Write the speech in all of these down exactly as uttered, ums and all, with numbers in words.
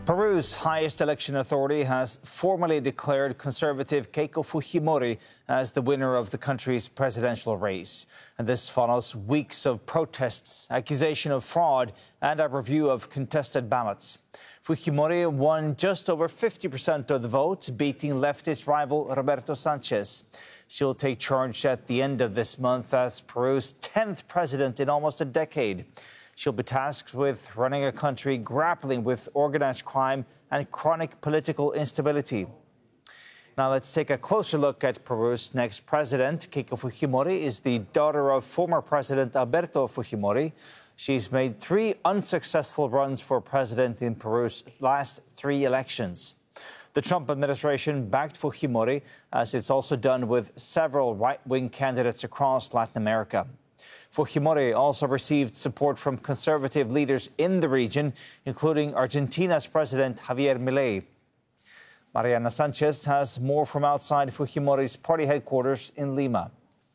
Peru's highest election authority has formally declared conservative Keiko Fujimori as the winner of the country's presidential race. And this follows weeks of protests, accusation of fraud, and a review of contested ballots. Fujimori won just over fifty percent of the vote, beating leftist rival Roberto Sanchez. She'll take charge at the end of this month as Peru's tenth president in almost a decade. She'll be tasked with running a country grappling with organized crime and chronic political instability. Now let's take a closer look at Peru's next president. Keiko Fujimori is the daughter of former President Alberto Fujimori. She's made three unsuccessful runs for president in Peru's last three elections. The Trump administration backed Fujimori, as it's also done with several right-wing candidates across Latin America. Fujimori also received support from conservative leaders in the region, including Argentina's President Javier Milei. Mariana Sanchez has more from outside Fujimori's party headquarters in Lima.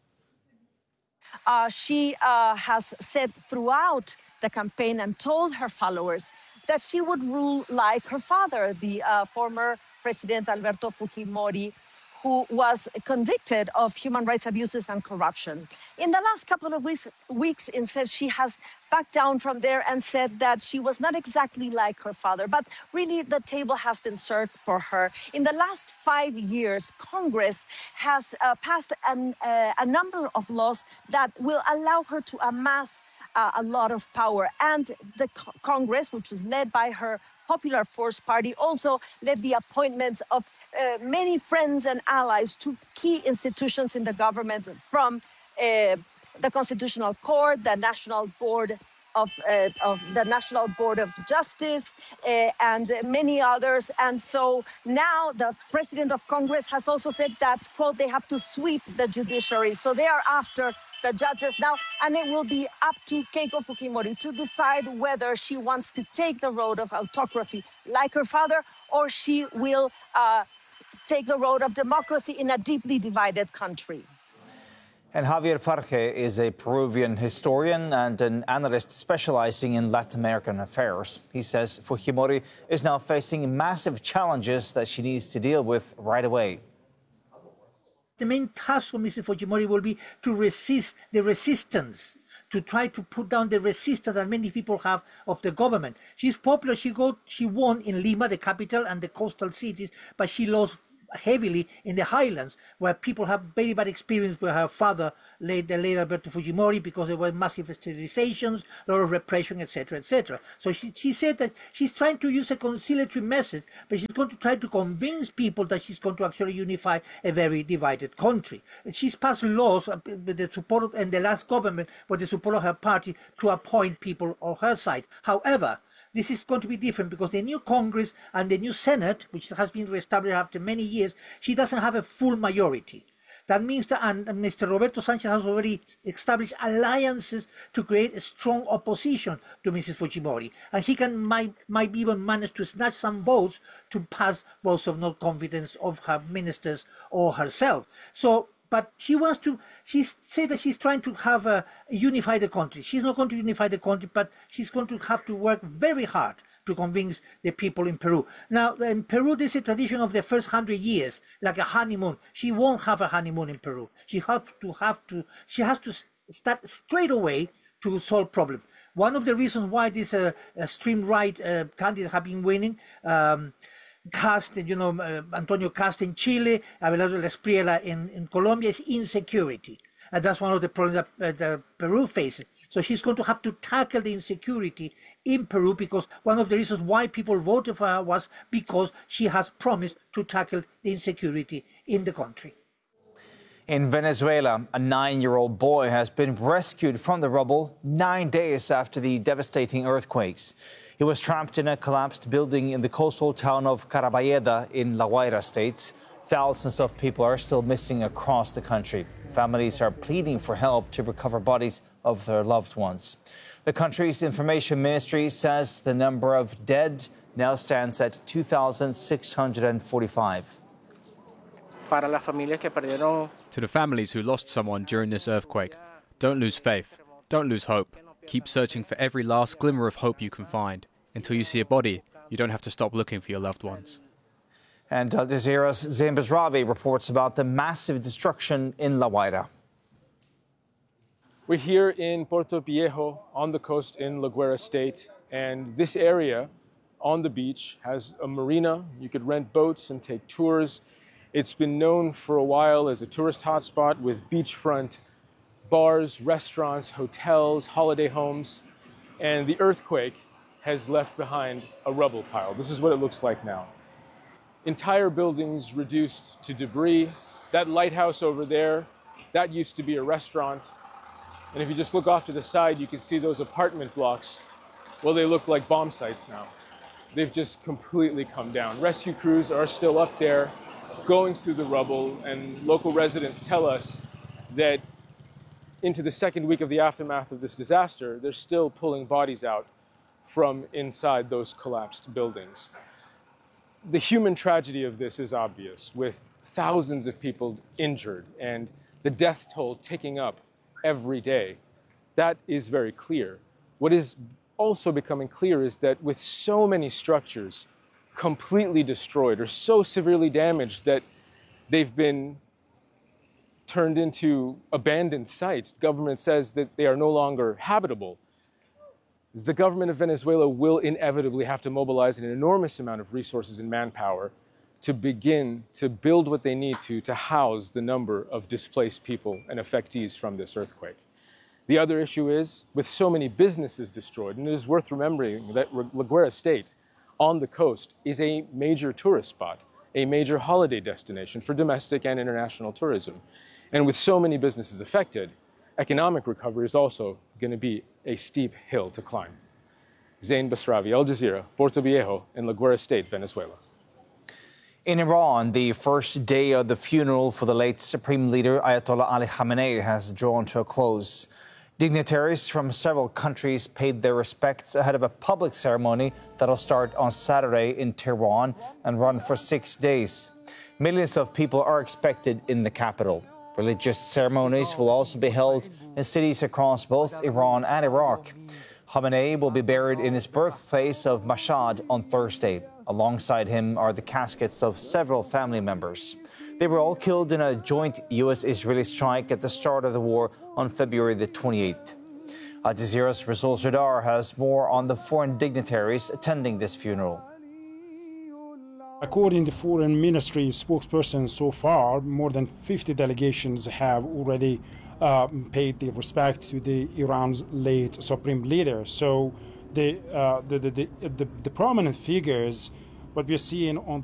Uh, she uh, has said throughout the campaign and told her followers that she would rule like her father, the uh, former President Alberto Fujimori, who was convicted of human rights abuses and corruption. In the last couple of weeks, weeks instead, she has backed down from there and said that she was not exactly like her father, but really the table has been served for her. In the last five years, Congress has uh, passed an, uh, a number of laws that will allow her to amass uh, a lot of power. And the co- Congress, which was led by her Popular Force Party, also led the appointments of Uh, many friends and allies to key institutions in the government, from uh, the Constitutional Court, the National Board of, uh, of the National Board of Justice, uh, and many others. And so now the President of Congress has also said that, quote, they have to sweep the judiciary. So they are after the judges now, and it will be up to Keiko Fujimori to decide whether she wants to take the road of autocracy like her father, or she will uh, take the road of democracy in a deeply divided country. And Javier Farge is a Peruvian historian and an analyst specializing in Latin American affairs. He says Fujimori is now facing massive challenges that she needs to deal with right away. The main task for Missus Fujimori will be to resist the resistance, to try to put down the resistance that many people have of the government. She's popular. She got, she won in Lima, the capital, and the coastal cities, but she lost heavily in the highlands, where people have very bad experience with her father, late, the late Alberto Fujimori, because there were massive sterilizations, a lot of repression, et cetera, et cetera. So she, she said that she's trying to use a conciliatory message, but she's going to try to convince people that she's going to actually unify a very divided country. She's passed laws with the support of, and the last government with the support of her party, to appoint people on her side. However, this is going to be different because the new Congress and the new Senate, which has been reestablished after many years, she doesn't have a full majority. That means that and Mister Roberto Sanchez has already established alliances to create a strong opposition to Missus Fujimori. And he can might, might even manage to snatch some votes to pass votes of no confidence of her ministers or herself. So, but she wants to, she said that she's trying to have a, unify the country. She's not going to unify the country, but she's going to have to work very hard to convince the people in Peru. Now, in Peru, there's a tradition of the first hundred years, like a honeymoon. She won't have a honeymoon in Peru. She has to have to, she has to start straight away to solve problems. One of the reasons why this uh, extreme right uh, candidates have been winning, um, Cast, you know, uh, Antonio Cast in Chile, Abelardo Espriella in, in Colombia, is insecurity. And that's one of the problems that, uh, that Peru faces. So she's going to have to tackle the insecurity in Peru, because one of the reasons why people voted for her was because she has promised to tackle the insecurity in the country. In Venezuela, a nine-year-old boy has been rescued from the rubble nine days after the devastating earthquakes. He was trapped in a collapsed building in the coastal town of Carabayeda in La Guaira state. Thousands of people are still missing across the country. Families are pleading for help to recover bodies of their loved ones. The country's information ministry says the number of dead now stands at two thousand six hundred forty-five. To the families who lost someone during this earthquake, don't lose faith, don't lose hope. Keep searching for every last glimmer of hope you can find, until you see a body, You don't have to stop looking for your loved ones. And Al Jazeera's Zain Basravi reports about the massive destruction in La Guaira. We're here in Puerto Viejo on the coast in La Guaira State, and this area on the beach has a marina. You could rent boats and take tours. It's been known for a while as a tourist hotspot with beachfront bars, restaurants, hotels, holiday homes, and the earthquake has left behind a rubble pile. This is what it looks like now. Entire buildings reduced to debris. That lighthouse over there, that used to be a restaurant. And if you just look off to the side, you can see those apartment blocks. Well, they look like bomb sites now. They've just completely come down. Rescue crews are still up there going through the rubble, and local residents tell us that into the second week of the aftermath of this disaster, they're still pulling bodies out from inside those collapsed buildings. The human tragedy of this is obvious, with thousands of people injured and the death toll ticking up every day. That is very clear. What is also becoming clear is that with so many structures completely destroyed or so severely damaged that they've been turned into abandoned sites, the government says that they are no longer habitable. The government of Venezuela will inevitably have to mobilize an enormous amount of resources and manpower to begin to build what they need to to house the number of displaced people and affectees from this earthquake. The other issue is, with so many businesses destroyed, and it is worth remembering that La Guaira State on the coast is a major tourist spot, a major holiday destination for domestic and international tourism. And with so many businesses affected, economic recovery is also going to be a steep hill to climb. Zain Basravi, Al Jazeera, Puerto Viejo, in La Guaira State, Venezuela. In Iran, the first day of the funeral for the late Supreme Leader Ayatollah Ali Khamenei has drawn to a close. Dignitaries from several countries paid their respects ahead of a public ceremony that'll start on Saturday in Tehran and run for six days. Millions of people are expected in the capital. Religious ceremonies will also be held in cities across both Iran and Iraq. Khamenei will be buried in his birthplace of Mashhad on Thursday. Alongside him are the caskets of several family members. They were all killed in a joint U S Israeli strike at the start of the war on February the twenty-eighth. Al Jazeera's Rizal Zadar has more on the foreign dignitaries attending this funeral. According to Foreign Ministry spokesperson, so far, more than fifty delegations have already uh, paid their respect to the Iran's late supreme leader. So the, uh, the, the, the, the, the prominent figures, what we're seeing on the